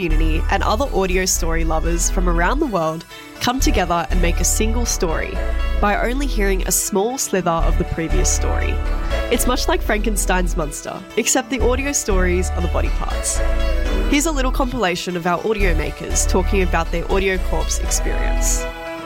community and other audio story lovers from around the world come together and make a single story by only hearing a small slither of the previous story. It's much like Frankenstein's monster, except the audio stories are the body parts. Here's a little compilation of our audio makers talking about their Audio Corpse experience.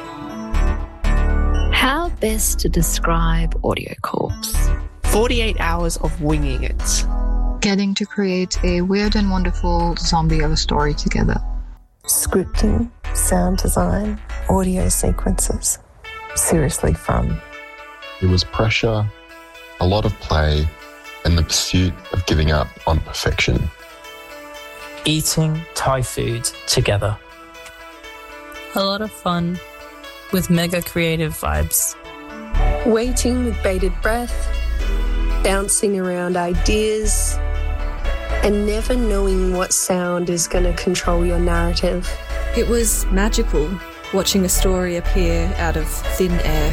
How best to describe Audio Corpse? 48 hours of winging it. Getting to create a weird and wonderful zombie of a story together. Scripting, sound design, audio sequences. Seriously fun. It was pressure, a lot of play, and the pursuit of giving up on perfection. Eating Thai food together. A lot of fun with mega creative vibes. Waiting with bated breath, bouncing around ideas, and never knowing what sound is going to control your narrative. It was magical watching a story appear out of thin air.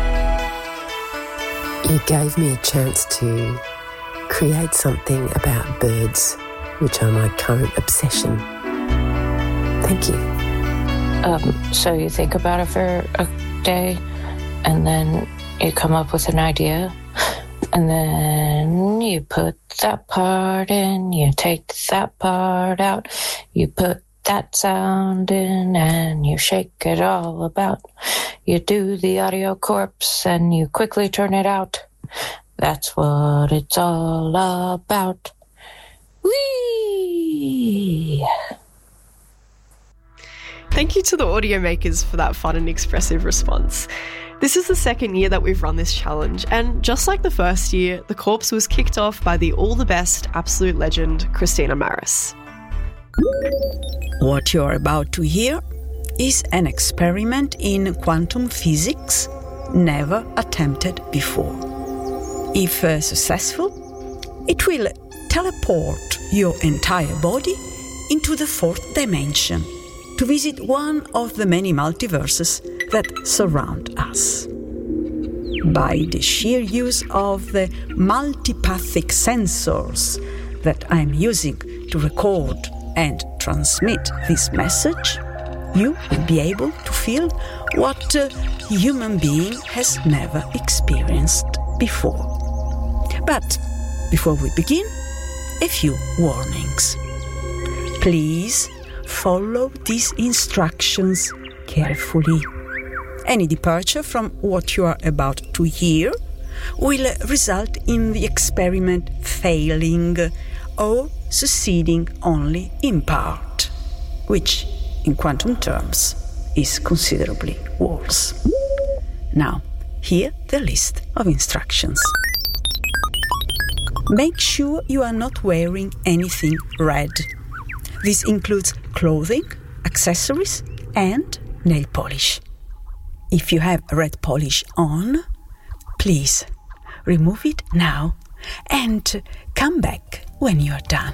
You gave me a chance to create something about birds, which are my current obsession. Thank you. So you think about it for a day, and then you come up with an idea, and then you put that part in, you take that part out, you put that sound in, and you shake it all about. You do the Audio Corpse, and you quickly turn it out. That's what it's all about. Whee! Thank you to the audio makers for that fun and expressive response. This is the second year that we've run this challenge, and just like the first year, the Corpse was kicked off by the all the best absolute legend, Christina Maris. What you're about to hear is an experiment in quantum physics never attempted before. If successful, it will teleport your entire body into the fourth dimension to visit one of the many multiverses that surround us. By the sheer use of the multipathic sensors that I'm using to record and transmit this message, you will be able to feel what a human being has never experienced before. But before we begin, a few warnings. Please follow these instructions carefully. Any departure from what you are about to hear will result in the experiment failing or succeeding only in part, which, in quantum terms, is considerably worse. Now, here the list of instructions. Make sure you are not wearing anything red. This includes clothing, accessories, and nail polish. If you have red polish on, please remove it now and come back when you are done.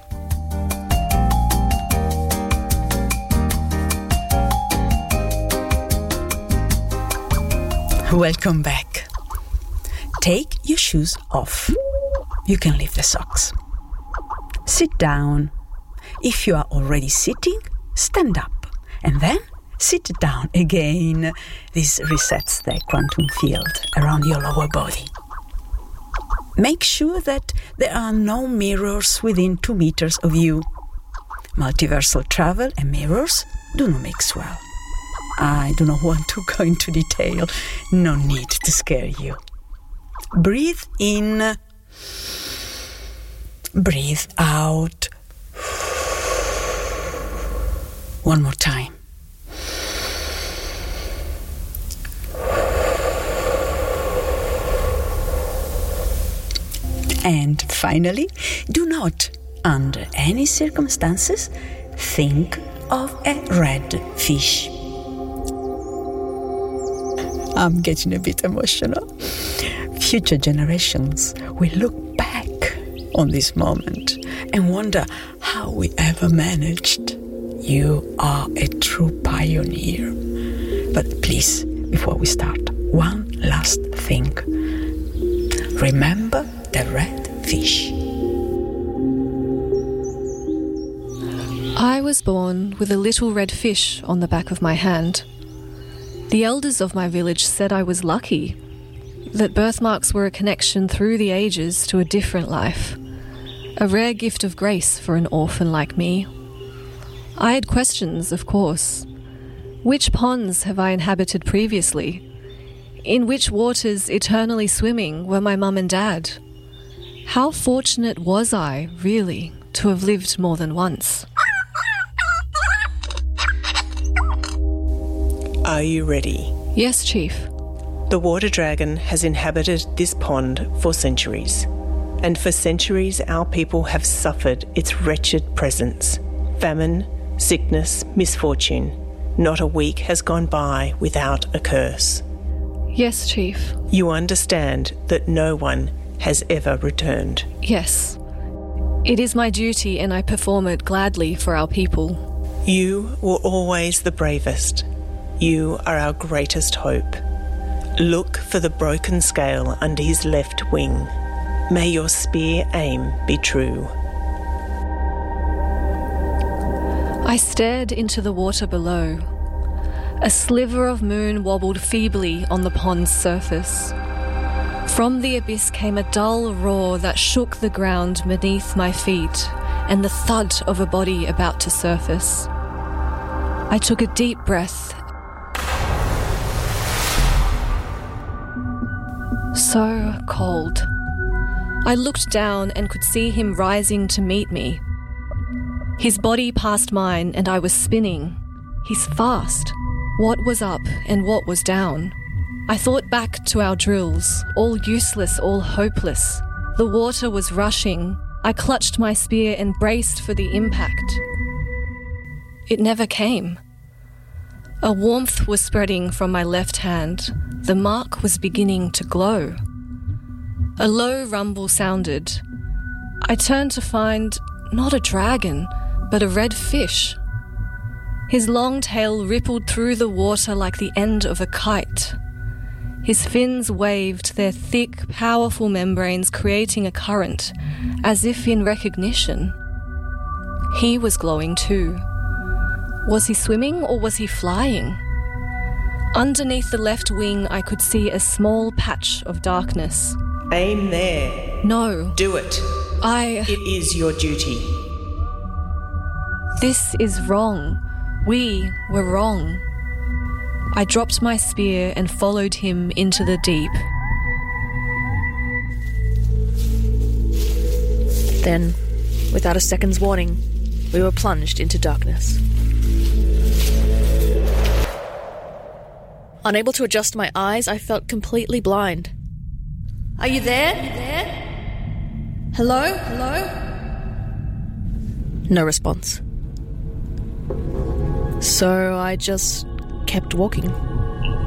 Welcome back. Take your shoes off. You can leave the socks. Sit down. If you are already sitting, stand up and then sit down again. This resets the quantum field around your lower body. Make sure that there are no mirrors within 2 meters of you. Multiversal travel and mirrors do not mix well. I do not want to go into detail. No need to scare you. Breathe in. Breathe out. One more time. And finally, do not, under any circumstances, think of a red fish. I'm getting a bit emotional. Future generations will look back on this moment and wonder how we ever managed. You are a true pioneer. But please, before we start, one last thing. Remember the red fish. I was born with a little red fish on the back of my hand. The elders of my village said I was lucky, that birthmarks were a connection through the ages to a different life, a rare gift of grace for an orphan like me. I had questions, of course. Which ponds have I inhabited previously? In which waters eternally swimming were my mum and dad? How fortunate was I, really, to have lived more than once? Are you ready? Yes, Chief. The water dragon has inhabited this pond for centuries. And for centuries our people have suffered its wretched presence. Famine, sickness, misfortune. Not a week has gone by without a curse. Yes, Chief. You understand that no one has ever returned. Yes. It is my duty and I perform it gladly for our people. You were always the bravest. You are our greatest hope. Look for the broken scale under his left wing. May your spear aim be true. I stared into the water below. A sliver of moon wobbled feebly on the pond's surface. From the abyss came a dull roar that shook the ground beneath my feet and the thud of a body about to surface. I took a deep breath. So cold. I looked down and could see him rising to meet me. His body passed mine and I was spinning. He's fast. What was up and what was down? I thought back to our drills, all useless, all hopeless. The water was rushing. I clutched my spear and braced for the impact. It never came. A warmth was spreading from my left hand. The mark was beginning to glow. A low rumble sounded. I turned to find not a dragon, but a red fish. His long tail rippled through the water like the end of a kite. His fins waved, their thick, powerful membranes creating a current, as if in recognition. He was glowing too. Was he swimming or was he flying? Underneath the left wing, I could see a small patch of darkness. Aim there. No. Do it. It is your duty. This is wrong. We were wrong. I dropped my spear and followed him into the deep. Then, without a second's warning, we were plunged into darkness. Unable to adjust my eyes, I felt completely blind. Are you there? Hello? No response. So I just kept walking.